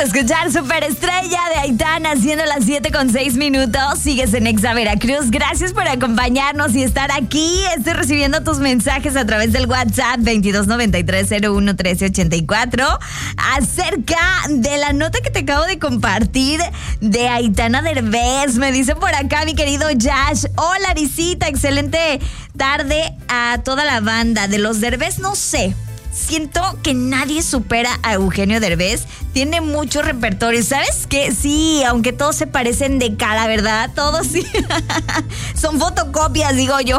escuchar Superestrella de Aitana, siendo las 7:06. Sigues en Exa Veracruz. Gracias por acompañarnos y estar aquí. Estoy recibiendo tus mensajes a través del WhatsApp 2293-01-1384 acerca de la nota que te acabo de compartir de Aitana Derbez. Me dice por acá mi querido Yash: hola Arisita, excelente tarde a toda la banda de los Derbez. No sé, siento que nadie supera a Eugenio Derbez. Tiene mucho repertorio. ¿Sabes qué? Sí, aunque todos se parecen de cara, ¿verdad? Todos sí. Son fotocopias, digo yo.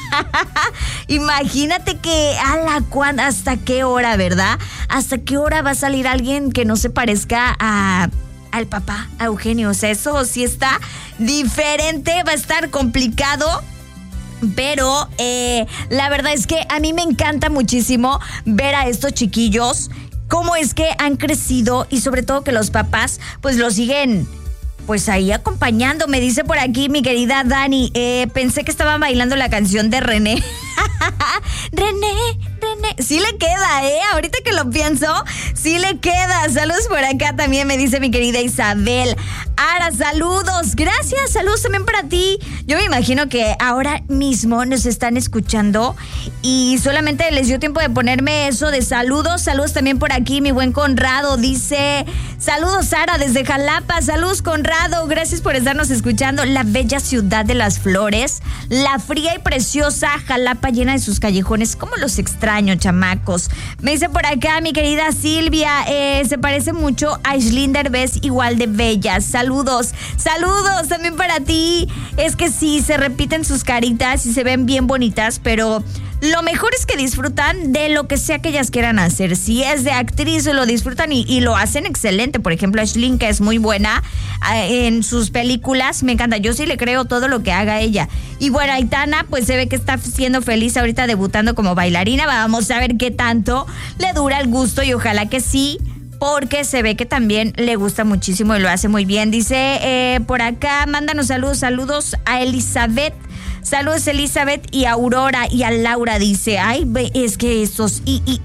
Imagínate que ¿hasta qué hora, verdad? ¿Hasta qué hora va a salir alguien que no se parezca al papá, a Eugenio? O sea, eso sí está diferente, va a estar complicado. Pero la verdad es que a mí me encanta muchísimo ver a estos chiquillos, cómo es que han crecido y sobre todo que los papás pues los siguen pues ahí acompañando. Me dice por aquí mi querida Dani, pensé que estaban bailando la canción de René. René, sí le queda, ahorita que lo pienso, sí le queda. Saludos por acá también, me dice mi querida Isabel. Ara, saludos, gracias, saludos también para ti. Yo me imagino que ahora mismo nos están escuchando y solamente les dio tiempo de ponerme eso de saludos. Saludos también por aquí, mi buen Conrado, dice: saludos Sara desde Jalapa. Saludos Conrado, gracias por estarnos escuchando. La bella ciudad de las flores, la fría y preciosa Jalapa llena de sus callejones. ¿Cómo los extraño, chamacos? Me dice por acá mi querida Silvia, se parece mucho a Aislinn Derbez, igual de bella. Saludos también para ti. Es que sí, se repiten sus caritas y se ven bien bonitas, pero lo mejor es que disfrutan de lo que sea que ellas quieran hacer. Si es de actriz, lo disfrutan y lo hacen excelente. Por ejemplo, Aislinn, que es muy buena en sus películas, me encanta. Yo sí le creo todo lo que haga ella. Y bueno, Aitana, pues se ve que está siendo feliz ahorita debutando como bailarina. Vamos a ver qué tanto le dura el gusto y ojalá que sí, porque se ve que también le gusta muchísimo y lo hace muy bien. Dice por acá, mándanos saludos a Elizabeth. Saludos Elizabeth y a Aurora y a Laura, dice. Ay, es que estos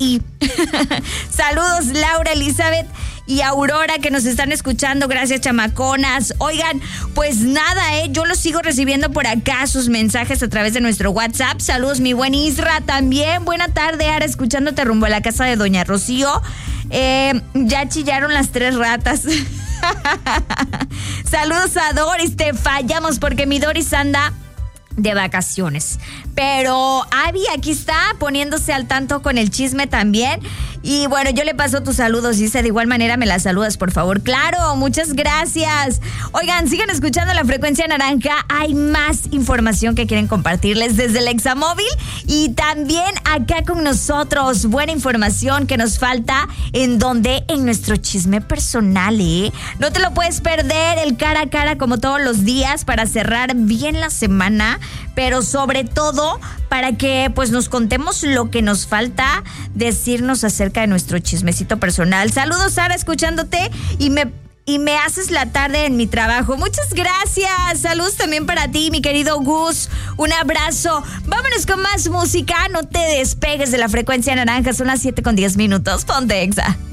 Saludos Laura, Elizabeth y Aurora que nos están escuchando. Gracias, chamaconas. Oigan, pues nada, yo los sigo recibiendo por acá, sus mensajes a través de nuestro WhatsApp. Saludos mi buen Isra también. Buena tarde, Ara, escuchándote rumbo a la casa de Doña Rocío. Ya chillaron las 3 ratas. Saludos a Doris, te fallamos porque mi Doris anda de vacaciones. Pero Abby aquí está poniéndose al tanto con el chisme también. Y bueno, yo le paso tus saludos, dice. De igual manera me las saludas, por favor. Claro, muchas gracias. Oigan, sigan escuchando La Frecuencia Naranja. Hay más información que quieren compartirles desde el Examóvil y también acá con nosotros. Buena información que nos falta. ¿En dónde? En nuestro chisme personal, No te lo puedes perder, el cara a cara como todos los días para cerrar bien la semana, pero sobre todo para que pues nos contemos lo que nos falta decirnos acerca de nuestro chismecito personal. Saludos, Sara, escuchándote y me haces la tarde en mi trabajo. Muchas gracias. Saludos también para ti, mi querido Gus. Un abrazo. Vámonos con más música. No te despegues de La Frecuencia Naranja. Son las 7:10. Ponte Exa.